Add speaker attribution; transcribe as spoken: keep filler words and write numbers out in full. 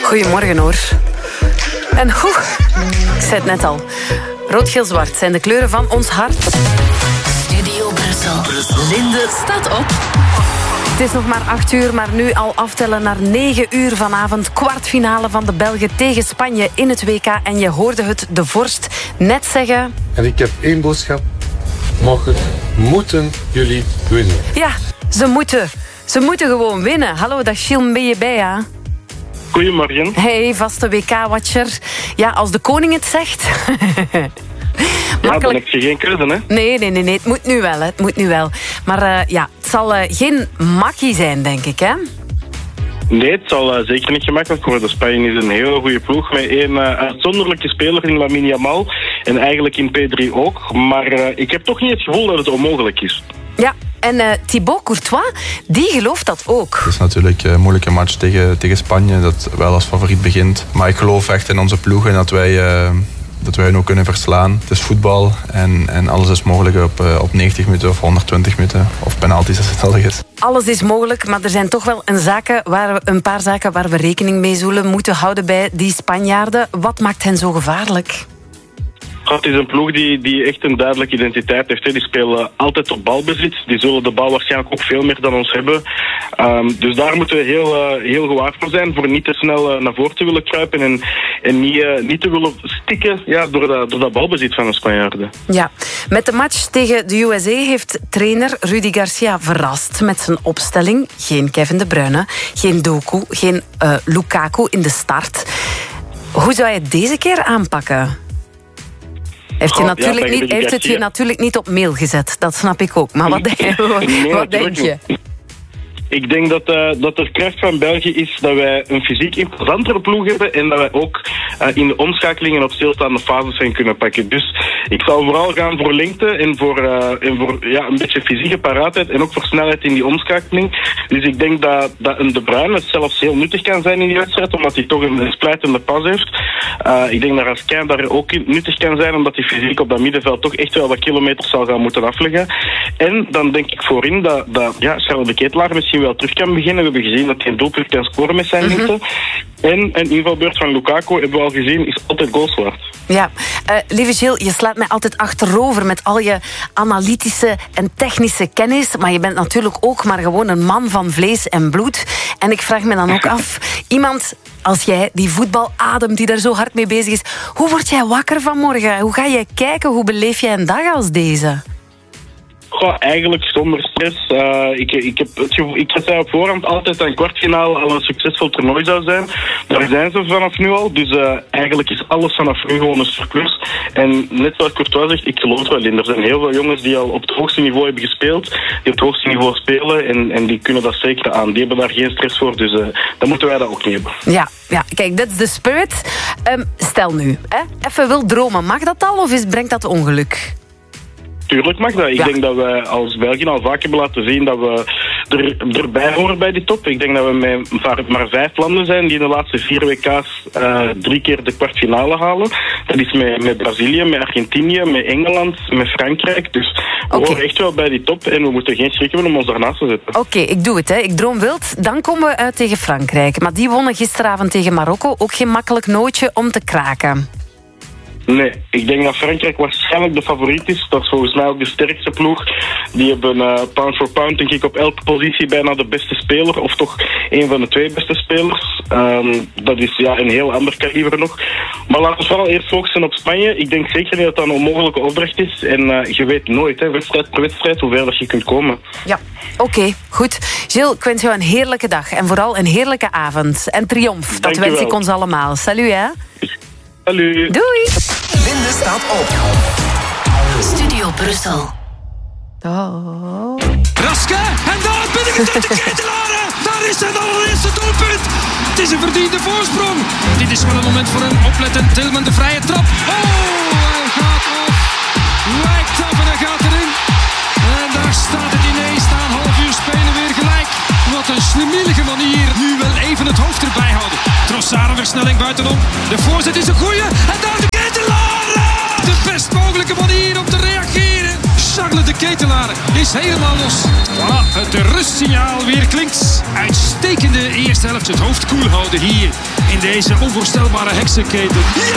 Speaker 1: Goedemorgen hoor. En hoe, ik zei het net al. Rood, geel, zwart zijn de kleuren van ons hart.
Speaker 2: Studio Brussel. Brussel. Linde staat op.
Speaker 1: Het is nog maar acht uur, maar nu al aftellen naar negen uur vanavond. Kwartfinale van de Belgen tegen Spanje in het W K. En je hoorde het de vorst net zeggen...
Speaker 3: En ik heb één boodschap. Morgen moeten jullie winnen.
Speaker 1: Ja, ze moeten. Ze moeten gewoon winnen. Hallo, dag Gilles, ben je bij, ja?
Speaker 4: Goedemorgen.
Speaker 1: Hey, vaste W K-watcher. Ja, als de koning het zegt...
Speaker 4: Ja, dan heb je geen keuze, hè?
Speaker 1: Nee, nee, nee, nee. Het moet nu wel, hè. Het moet nu wel. Maar uh, ja, het zal uh, geen makkie zijn, denk ik, hè?
Speaker 4: Nee, het zal uh, zeker niet gemakkelijk worden. Spanje is een hele goede ploeg met één uh, uitzonderlijke speler in Lamine Yamal. En eigenlijk in P drie ook. Maar uh, ik heb toch niet het gevoel dat het onmogelijk is.
Speaker 1: Ja, en uh, Thibaut Courtois, die gelooft dat ook.
Speaker 5: Het is natuurlijk een moeilijke match tegen, tegen Spanje, dat wel als favoriet begint. Maar ik geloof echt in onze ploeg en dat wij... Uh, dat wij hen ook kunnen verslaan. Het is voetbal en, en alles is mogelijk op, uh, op negentig minuten of honderdtwintig minuten. Of penalties als het nodig is.
Speaker 1: Alles is mogelijk, maar er zijn toch wel een, zaken waar we, een paar zaken waar we rekening mee zullen moeten houden bij die Spanjaarden. Wat maakt hen zo gevaarlijk?
Speaker 4: Het is een ploeg die, die echt een duidelijke identiteit heeft. Hè. Die spelen altijd op balbezit. Die zullen de bal waarschijnlijk ook veel meer dan ons hebben. Um, dus daar moeten we heel, uh, heel gewaard voor zijn. Voor niet te snel uh, naar voren te willen kruipen. En, en niet, uh, niet te willen stikken ja, door, dat, door dat balbezit van de Spanjaarden.
Speaker 1: Ja, met de match tegen de U S A heeft trainer Rudy Garcia verrast met zijn opstelling. Geen Kevin De Bruyne, geen Doku, geen uh, Lukaku in de start. Hoe zou je het deze keer aanpakken? Heeft, je
Speaker 4: oh,
Speaker 1: natuurlijk
Speaker 4: ja,
Speaker 1: niet, heeft het je natuurlijk niet op mail gezet, dat snap ik ook. Maar wat,
Speaker 4: nee,
Speaker 1: wat denk je?
Speaker 4: Niet. Ik denk dat, uh, dat de kracht van België is dat wij een fysiek imposantere ploeg hebben en dat wij ook uh, in de omschakelingen op stilstaande fases zijn kunnen pakken. Dus ik zal vooral gaan voor lengte en voor, uh, en voor ja, een beetje fysieke paraatheid en ook voor snelheid in die omschakeling. Dus ik denk dat, dat een De Bruyne zelfs heel nuttig kan zijn in die wedstrijd, omdat hij toch een splijtende pas heeft. Uh, ik denk dat Raskin daar ook nuttig kan zijn, omdat hij fysiek op dat middenveld toch echt wel wat kilometers zal gaan moeten afleggen. En dan denk ik voorin dat, dat ja, Charles de Ketelaar misschien wel terug kan beginnen. We hebben gezien dat hij een doelpunt kan scoren met zijn lengte. Mm-hmm. En een invalbeurt van Lukaku, hebben we al gezien, is altijd goalswaard.
Speaker 1: Ja, uh, lieve Gilles, je slaat mij altijd achterover met al je analytische en technische kennis, maar je bent natuurlijk ook maar gewoon een man van vlees en bloed. En ik vraag me dan ook af, iemand als jij, die voetbal ademt, die daar zo hard mee bezig is, hoe word jij wakker vanmorgen? Hoe ga jij kijken? Hoe beleef jij een dag als deze?
Speaker 4: Goh, eigenlijk zonder stress. Uh, ik, ik, heb het gevoel, ik zei op voorhand altijd dat een kwartfinale al een succesvol toernooi zou zijn. Daar zijn ze vanaf nu al. Dus uh, eigenlijk is alles vanaf nu gewoon een surplus. En net zoals Courtois zegt, ik geloof wel in. Er zijn heel veel jongens die al op het hoogste niveau hebben gespeeld. Die op het hoogste niveau spelen. En, en die kunnen dat zeker aan. Die hebben daar geen stress voor. Dus uh, dan moeten wij dat ook niet hebben.
Speaker 1: Ja, ja, kijk, dat is de spirit. Um, stel nu, hè, even wild dromen. Mag dat al of is, brengt dat ongeluk?
Speaker 4: Tuurlijk mag dat. Ik
Speaker 1: ja. denk
Speaker 4: dat we als België al vaak hebben laten zien dat we er, erbij horen bij die top. Ik denk dat we met maar, maar vijf landen zijn die in de laatste vier W K's uh, drie keer de kwartfinale halen. Dat is met, met Brazilië, met Argentinië, met Engeland, met Frankrijk. Dus we okay. horen echt wel bij die top en we moeten geen schrik hebben om ons daarnaast te zetten.
Speaker 1: Oké, okay, ik doe het. Hè. Ik droom wild. Dan komen we uit tegen Frankrijk. Maar die wonnen gisteravond tegen Marokko. Ook geen makkelijk nootje om te kraken.
Speaker 4: Nee, ik denk dat Frankrijk waarschijnlijk de favoriet is. Dat is volgens mij ook de sterkste ploeg. Die hebben uh, pound for pound denk ik op elke positie bijna de beste speler. Of toch een van de twee beste spelers. Um, dat is ja, een heel ander kaliber nog. Maar laten we vooral eerst focussen op Spanje. Ik denk zeker niet dat dat een onmogelijke opdracht is. En uh, je weet nooit, hè, wedstrijd per wedstrijd, hoe ver dat je kunt komen.
Speaker 1: Ja, oké, okay, goed. Gilles, ik wens jou een heerlijke dag. En vooral een heerlijke avond. En triomf, dat wens ik ons allemaal. Salut, hè.
Speaker 4: Salut.
Speaker 1: Doei.
Speaker 2: Linde staat op. Studio Brussel.
Speaker 1: Oh.
Speaker 6: Raskin, en daar binnen de Ketelaren. Daar is het allereerste doelpunt. Het is een verdiende voorsprong. Dit is wel een moment voor een oplettend Tilman, de vrije trap. Oh, hij gaat af. Lijkt af en hij gaat erin. En daar staat het ineens na een half uur spelen weer gelijk. Wat een slimmelige manier. Nu wel even het hoofd erbij houden. Trossard versnelling buitenom. De voorzet is een goeie. En daar de Ketelaren. De best mogelijke manier om te reageren. Charles de Ketelaar is helemaal los. Voilà, het rustsignaal weer klinkt. Uitstekende eerste helft. Het hoofd koel houden hier in in deze onvoorstelbare heksenketen. Ja!